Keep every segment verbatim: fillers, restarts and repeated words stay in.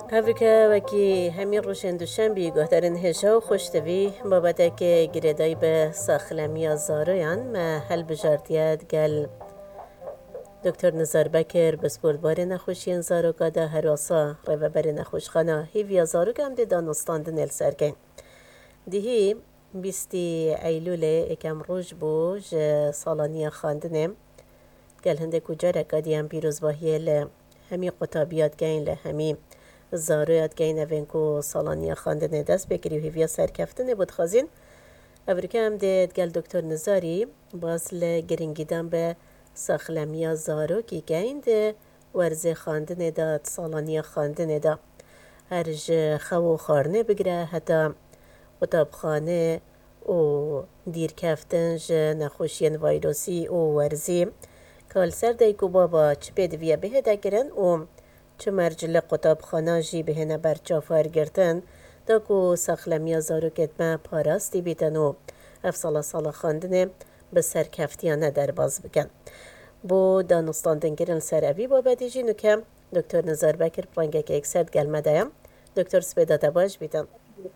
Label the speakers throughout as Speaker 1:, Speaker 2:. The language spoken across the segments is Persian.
Speaker 1: هفرکه وکی همین روشن دوشنبی گهدارن هجا و خوشتوی بابده که گریدای به ساخلمی زارویان ما هل بجاردیت گل دکتر نزار بکر بسپورت بار نخوشین زارو گاده هراسا رو بر نخوشخانه هیویا زارو گم دی دانستاندن السرگین دیهی بیستی ایلول اکم روش بو ج سالانی خواندنه گل هنده کجاره کدیم پیروز باهیه ل همی قطابیات گین ل همی زارویات گین اوینکو سالانی خواندنه دست بگیری و هیویا سرکفتنه بود خازین افریکا هم دید گل دکتر نزاری باز لگرینگیدن به ساخلمیا زارو کی گین ده ورزه خواندنه دا سالانی خواندنه دا هرج خو خارنه بگیره حتی قطابخانه و دیر کفتن ج نخوشین ویروسی و ورزی کال سر دیکو بابا چه بدویه به دگرن و چه مرجل قطابخانه جی به نبر چافار گرتن دا کو ساخلمیا زارو کتمه پاراستی بیتن و اف سالا سالا خواندنه به سرکفتیانه در باز بکن بو دانستاندن گرن سر اوی بابا دیجی نو که دکتر نزار بکر پرانگه که اکسد گلمه دایم دکتر سپیداتا باش بیتن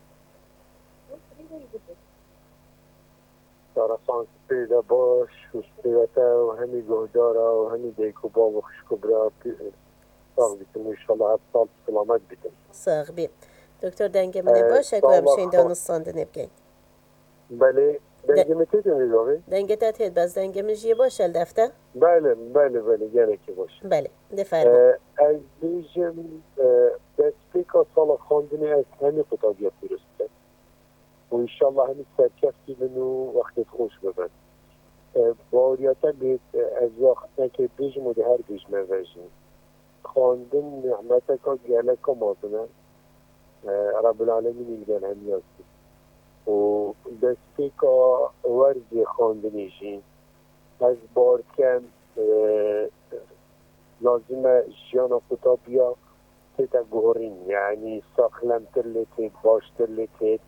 Speaker 2: دارستان پیدا باش و سپیداتا و همی گهدارا و همی دیکو با و خشکو برا ساق بیتم و انشالله هفت سال سلامت بیتم
Speaker 1: ساق بی دکتر دنگه منه باشه که همشین دانستاندنه بگین
Speaker 2: بله دنگه میتیدن ریزاوی؟
Speaker 1: دنگه تا تید باز دنگه مجیه باشه الدفته؟
Speaker 2: بله بله بله گنه که باشه
Speaker 1: بله دفرما
Speaker 2: از بیجم دستپیکا سال خواندنی از همی قطابیت درست کرد و انشالله همی سرکفتی بنو وقت خوش ببن باوریاتا بید از وقت که بیجم و ده هر بیجم وجیم خواندن نعمتا که گله که مازنه رب العالمین ایگل همی هستی و دستپیکا ورزی خواندنیشین از بارکن لازمه جیانا قطابیا تیتا گهرین یعنی ساخلم تر لیتید باشتر لیتید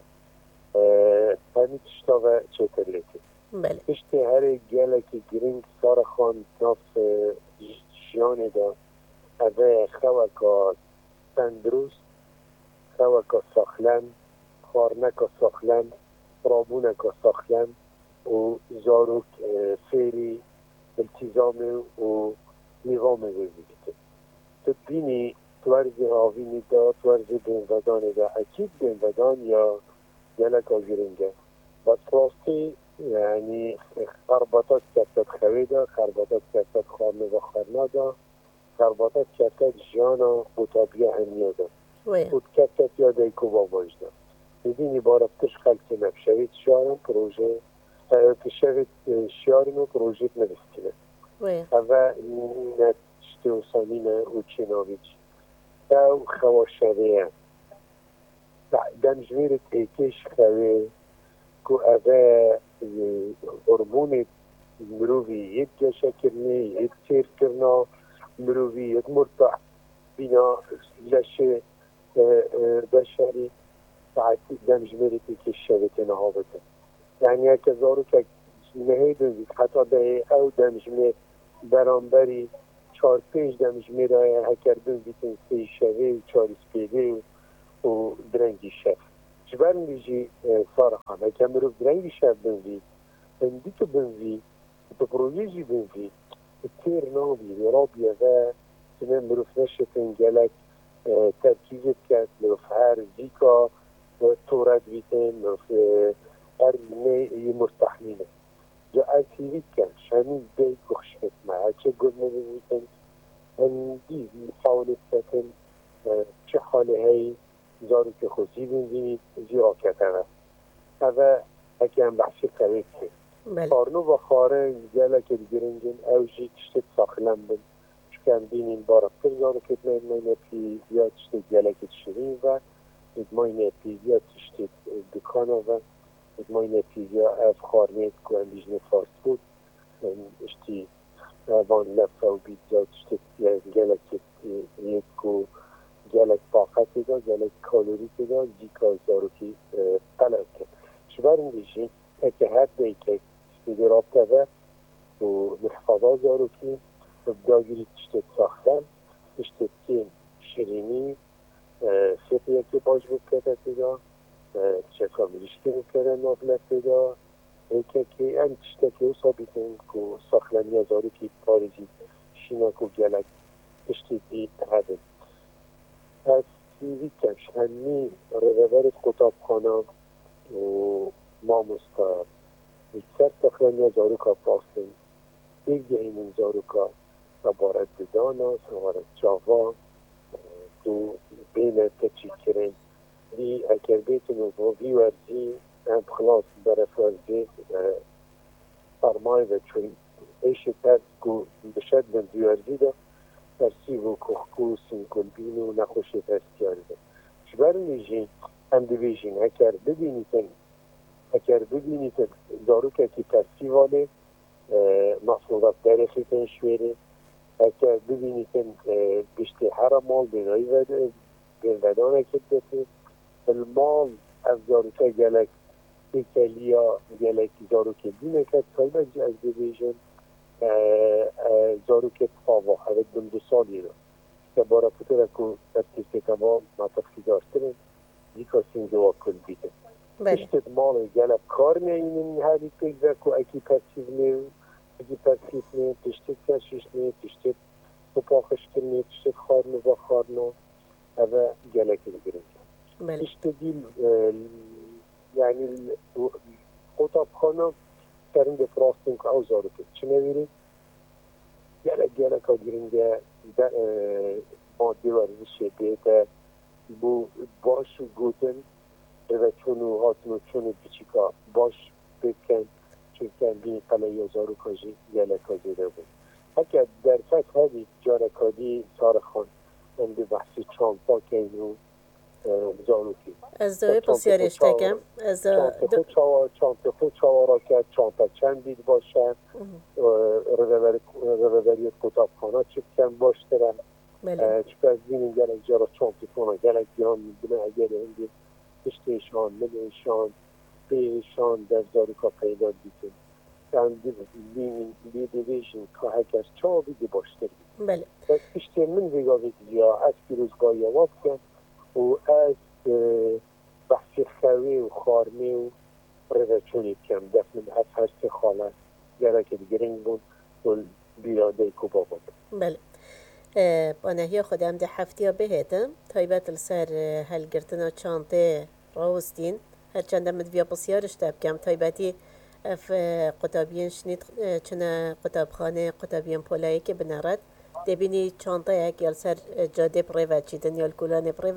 Speaker 2: همی تشتاوه چیتر لیتید
Speaker 1: بله
Speaker 2: اشتی هر گله که گرینگ سار خان ناف جیانه دا اوه خوکا تندروست خوکا ساخلم خارنکا ساخلم رابونکا ساخلم و زاروک فیری التزام و نظام وزیده تو بینی تورزی آوینی دا تورزی بینودان دا اکید بینودان یا گلک آگرینگه بس راستی یعنی خرباتات کتت خویده خرباتات کتت خارنه و خارنه دا خرباتات کتت جانا قطابیه همیه دا خود کتت یاده کوبا باجده ببینی بارفتش خلکی نفشوید شارم پروژه کشوید شارم و پروژه نوستیده اوه نتشتی و سانینه و چیناویچ او خواشوه دمجویرت ایکش خواه که اوه هرمونت مروی یک گشه کرنه یک تیر کرنا مروی یک مرتاح بینا لشه بشری ساعتی دمجویرت ایکش شویت نها بده یعنی اکه زارو که نهی دوزید حتی به او دمجمیر برانبری چار پیش دمجمیر های هکر دوزیدن سی شوی و چار سپیده و درنگی شف جبرن بیجی صارخان هکر مرو درنگی شف بنزید اندی که بنزید تو پروژیجی بنزید تیر نابی رابیه و سنه مروف نشتن گلک ترکیزت کرد مروف هر زیکا تورد بیتن مروف هر نه مستحمینه جا اکتیویت کن شامل دی کخشت ما چه گل نبودن اندی محاولت کردن چه حاله هایی زارو که خوزی بینید زیرا کتنه اوه اگه هم بحثی قوید که خارنو و خاره گله که بگرنگین اوجی تشتت ساخلم بین چکم بینین بارفتر زارو که مینه پی یا تشتت گله که تشترین و ادماینه پی یا تشتت دکانه و ادماینه پیزیا اف خارنیت که هم بیجنه فاست بود اشتی وان لفه و بیزا تشتت گلک یک که گلک طاقت دا گلک کالوری دا زیکا زاروکی قلق کن شبرم بیشین اکه هر دیکه سپیده رابطه و محفظه زاروکی و داگیری تشتت ساختن تشتت کن شیرینی خیلی که باش بود که تیدا چه کامیش که میکرد نابلت تیدا ایکه که این تشته که او ثابتن که ساخلمی ازاری که پارزی شینا که گلک تشتی دید هده از سیوی کش همی روبرت قطاب خانه و ما مستار بیشتر ساخلمی ازاری که پاسن دیگه این ازاری که سوارت بدانا سوارت جاوا تو بین تچی کرن دی اگر بیتون و وی ورزی هم خلاص برف ورزی فرمای و چون ایش تر که بشد من وی ورزی دا ترسی و کخکو سنکل بین و نخوشی ترسیاری دا شبر میجین هم دویجین اگر ببینیتن اگر ببینیتن دارو که که ترسی واله مفروضات درخی تنشویره اگر ببینیتن بیشتر هر مال بینایی ودانه کدتی المال از داروکه گلک ایتالیا گلک داروکه دینه که سایبه از دیویژن داروکه فاوا هفت دم دو سالی رو که بارا پتر که ترتیب که ما مطفی داشتیم دیکا سینجوا کل بیده بیشتر مال گلک کار میینیم هری پیدا که اکی پرسیز نیو اکی پرسیز نیو بیشتر کشش نیو بیشتر پاخش کنی بیشتر خارنو و خارنو هذا جالك الجرين تشتدي يعني خطاب خانه كرنج فراستنك أو زارك شنو جالك جالك الجرين ده ما دیوارش بیت بو باش گوتن و چونو هاتنو چونو پیچیکا باش بکن چون کندی قلعه زارو کاجی جالک زیده بود اگر در فکر هدی جارکادی سارخان من به بحثی چانتا که اینو زانوکی
Speaker 1: از دوی پسیاری اشتکم از
Speaker 2: چانتا خود چاوارا که چانتا چند دید باشه روبریت کتاب خانه چه کم باشترم چکه از دین گلک جارا چانتا خانه گلک دیان میبینه اگر این پشتشان ملیشان پیشان در زاروکا پیدا دیدیم بی دیویژن که هکر چا بیدی باشتر بید
Speaker 1: بله
Speaker 2: بس پشتی من ویگاوید یا از پیروزگاه یواب کن و از بحثی خوی و خارمی و روچونی کم دفن از هر سه خاله گره دیگرین بود و بیراده کوبا بود
Speaker 1: بله با نهی خودم ده هفتی ها بهتم تایبت السر هلگرتنا چانته راوستین هرچند مدویا بسیارش تاب کم تایبتی اف قطابین شنید چنه قطابخانه قطابین پولایی که بنارد دبینی چانته یک یا سر جاده بره و چیدن یا الکولان بره